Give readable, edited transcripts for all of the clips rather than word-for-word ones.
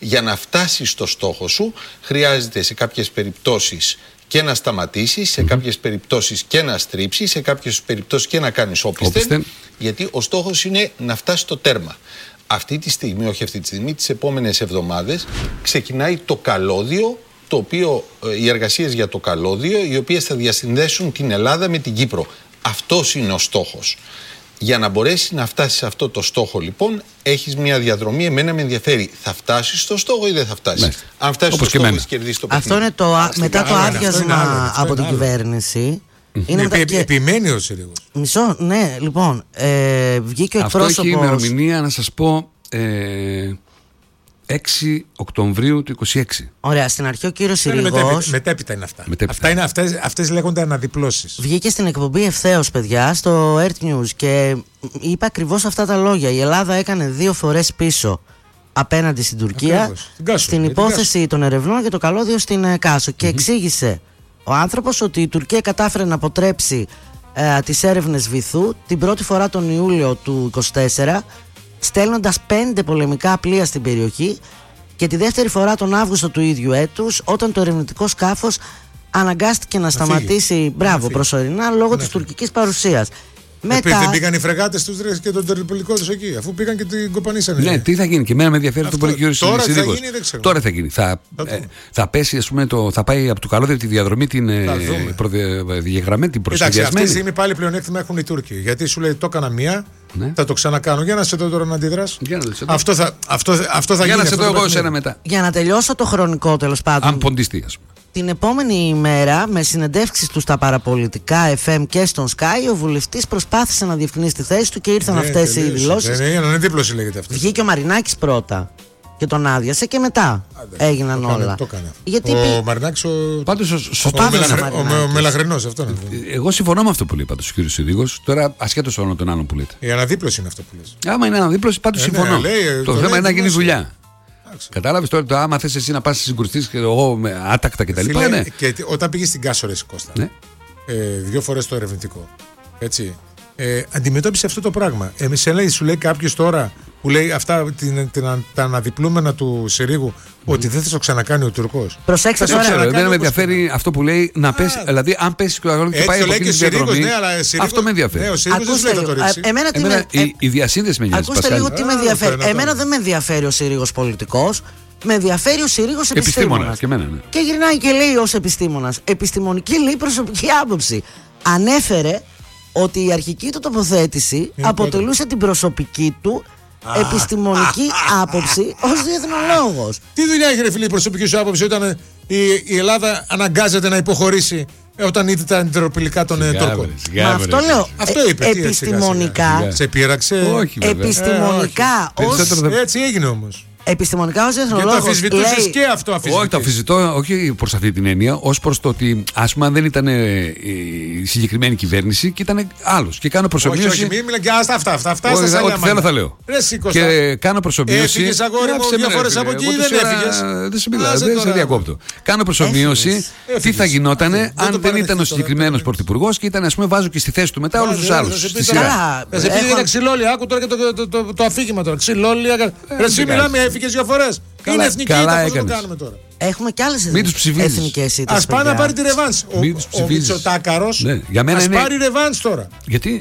Για να φτάσεις στο στόχο σου, χρειάζεται σε κάποιες περιπτώσεις και να σταματήσεις, σε κάποιες περιπτώσεις και να στρίψεις, σε κάποιες περιπτώσεις και να κάνεις όπισθεν, γιατί ο στόχος είναι να φτάσεις στο τέρμα. Αυτή τη στιγμή, όχι αυτή τη στιγμή, τις επόμενες εβδομάδες ξεκινάει το καλώδιο, το οποίο, οι εργασίες για το καλώδιο, οι οποίες θα διασυνδέσουν την Ελλάδα με την Κύπρο. Αυτός είναι ο στόχος. Για να μπορέσεις να φτάσεις σε αυτό το στόχο, λοιπόν, έχεις μια διαδρομή. Εμένα με ενδιαφέρει, θα φτάσεις στο στόχο ή δεν θα φτάσεις. Ναι. Αν φτάσεις στο στόχο, έχεις κερδίσει το παιχνίδι. Αυτό είναι μετά το άδειασμα από την κυβέρνηση. Επιμένει ο Συρίγος. Μισό, ναι, λοιπόν. Βγήκε ο εκπρόσωπος. Αυτό έχει ημερομηνία, να σας πω, 6 Οκτωβρίου του 26. Ωραία, στην αρχή ο κύριος Συρίγος. Μετέπειτα είναι αυτά. Αυτές λέγονται αναδιπλώσεις. Βγήκε στην εκπομπή ευθέως, παιδιά, στο Earth News και είπε ακριβώς αυτά τα λόγια. Η Ελλάδα έκανε 2 φορές πίσω απέναντι στην Τουρκία, στην υπόθεση των ερευνών για το καλώδιο στην Κάσο. Και εξήγησε ο άνθρωπος ότι η Τουρκία κατάφερε να αποτρέψει τις έρευνες Βυθού την πρώτη φορά τον Ιούλιο του 24, στέλνοντας 5 πολεμικά πλοία στην περιοχή, και τη δεύτερη φορά τον Αύγουστο του ίδιου έτους, όταν το ερευνητικό σκάφος αναγκάστηκε να σταματήσει προσωρινά λόγω της τουρκικής παρουσίας. Μετά... Δεν πήγαν οι φρεγάτες τους και τον τερπολικό τους εκεί, αφού πήγαν και την κοπανίσανε. Ναι, τι θα γίνει, και εμένα με ενδιαφέρει το πολύ κύριο Συρίγος. Τώρα θα γίνει, δεν ξέρω. Τώρα θα γίνει. Θα πέσει, ας πούμε, θα πάει από το καλώδιο τη διαδρομή την διαγραμμένη, την προσυδειασμένη. Αυτή τη στιγμή πάλι πλεονέκτημα έχουν οι Τούρκοι. Γιατί σου λέει, το έκανα μία, θα το ξανακάνω. Για να σε δω τώρα να αντιδράσω. Αυτό θα γίνει. Για να σε δω εγώ εσένα μετά. Για να τελειώσω το χρονικό, τέλος πάντων. Αν ποντιστεί, ας πούμε. Την επόμενη ημέρα, με συνεντεύξεις του στα παραπολιτικά FM και στον Sky, ο βουλευτής προσπάθησε να διευκρινίσει τη θέση του και ήρθαν αυτές οι δηλώσεις. Είναι δίπλωση, λέγεται αυτό. Βγήκε ο Μαρινάκης πρώτα και τον άδειασε και μετά έγιναν όλα. Γιατί ο Μαρινάκης, ο Μελαχρινός, αυτό είναι. Εγώ συμφωνώ με αυτό που λέει πάντως ο κύριος Συρίγος. Τώρα, ασχέτως όλων των άλλων που λέτε. Η αναδίπλωση είναι αυτό που λες. Άμα είναι αναδίπλωση, πάντως συμφωνώ. Το θέμα είναι να γίνει δουλειά. Κατάλαβες τώρα, το άμα θες εσύ να πας συγκρουστείς και εγώ με άτακτα κτλ. Ναι. Και όταν πήγες στην Κάσο, ρε Κώστα, 2 φορές το ερευνητικό, έτσι, αντιμετώπισε αυτό το πράγμα. Σου λέει κάποιος τώρα που λέει αυτά τα αναδιπλούμενα του Συρίγου, ότι δεν θα το ξανακάνει ο Τουρκός. Προσέξτε τώρα. Δεν με ενδιαφέρει αυτό που λέει να πέσει. Δηλαδή, αν πέσει και πάει από εκείνη τη διαδρομή. Αυτό με ενδιαφέρει. Η διασύνδεση με νοιάζει. Ακούστε λίγο τι με ενδιαφέρει. Εμένα δεν με ενδιαφέρει ο Συρίγος πολιτικός. Με ενδιαφέρει ο Συρίγος επιστήμονας. Και γυρνάει και λέει ως επιστήμονας. Επιστημονική, λέει, προσωπική άποψη. Ανέφερε ότι η αρχική του τοποθέτηση αποτελούσε την προσωπική του επιστημονική άποψη ως διεθνολόγος. Τι δουλειά έχει, ρε φίλε, η προσωπική σου άποψη όταν η Ελλάδα αναγκάζεται να υποχωρήσει όταν είδε τα αντιρροπηλικά των Τούρκων? Αυτό λέω. Αυτό είπε. Επιστημονικά. Σε πείραξε. Επιστημονικά. Έτσι έγινε όμως. Επιστημονικά ως διεθνολόγος. Και το αφισβητούσες και αυτό αφισβητείς. Όχι, το αφισβητώ, όχι προς αυτή την έννοια, ως προς το ότι, ας πούμε, αν δεν ήταν η συγκεκριμένη κυβέρνηση και ήταν άλλος. Και κάνω προσωμείωση. Όχι, μην μιλάτε, αυτά σας ό,τι θέλω θα λέω. Και κάνω προσωμείωση. Έφυγες, αγόρι μου, 2 φορές από εκεί, δεν έφυγες. Δεν σε μιλάω, δεν σε διακόπτω. Κάνω προσωμείωση τι θα γινότανε αν δεν ήταν ο συγκεκριμένος πρωθυπουργός και ήταν, ας πούμε, βάζω και στη θέση του μετά όλους τους άλλους. Επειδή ήταν ξυλόλια, άκου τώρα και το αφήγημα τώρα. Ξυλόλια. Εσύ μιλάμε, έφυγες 2 φορές. Είναι εθνική ήττα, αυτό δεν το κάνουμε τώρα. Έχουμε και άλλες εθνικές ήττες. Ας πάει να πάρει τη ρεβάνς. Ο Μητσοτάκαρος ας πάρει ρεβάνς τώρα. Γιατί?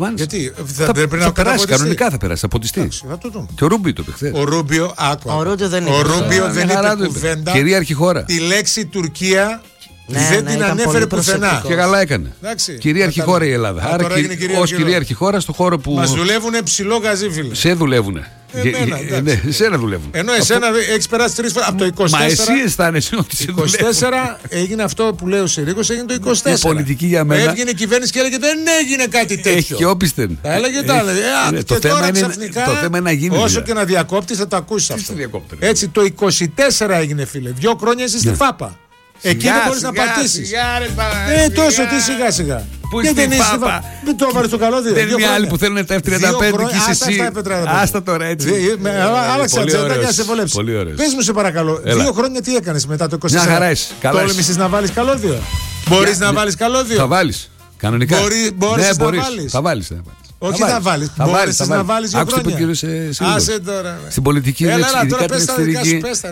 Θα περάσει, κανονικά θα περάσει, θα ποτιστεί. Και ο Ρούμπιο το είπε χθες. Ο Ρούμπιο δεν είπε κουβέντα. Κυρίαρχη χώρα. Τη λέξη Τουρκία δεν την ανέφερε πουθενά. Και καλά έκανε. Κυρίαρχη χώρα η Ελλάδα. Άρα ως κυρίαρχη χώρα στο χώρο που. Μας δουλεύουνε ψηλό γαζί, φίλε. Σε δουλεύουνε. Εσένα δουλεύουν. Ενώ εσένα έχεις περάσει 3 φορές. Από το 24. Μα εσύ αισθάνεσαι ότι σε δουλεύουν. 24 έγινε αυτό που λέει ο Συρίγος, έγινε το 24. Η πολιτική για μένα. Έβγαινε η κυβέρνηση και έλεγε δεν έγινε κάτι τέτοιο. Έχει και όπισθεν. Τα έλεγε τα έλεγε. Το θέμα είναι να γίνει. Όσο και να διακόπτεις θα το ακούσεις αυτό. Έτσι το 24 έγινε, φίλε. 2 χρόνια είσαι στη ΦΑΠΑ. Εκεί δεν μπορείς να πατήσεις. Τόσο τι σιγά σιγά. Πού είσαι στην ΦΑΠΑ? Μην το βάλεις στο καλώδιο. Δεν είναι άλλοι που θέλουν τα F35 και είσαι εσύ. Άστα τώρα έτσι. Άλλαξε ατζέντα και να σε βολέψει. Πες μου σε παρακαλώ, 2 χρόνια τι έκανες μετά το 24? Μια χαρά είσαι. Τόλμησες να βάλεις καλώδιο? Μπορείς να βάλεις καλώδιο? Θα βάλεις. Κανονικά. Μπορείς να βάλεις? Θα βάλεις. Όχι θα βάλεις. Μπορείς να βάλεις 2 χρόνια? Άσε τώρα. Στην πολιτική, ειδικά την εξωτερική.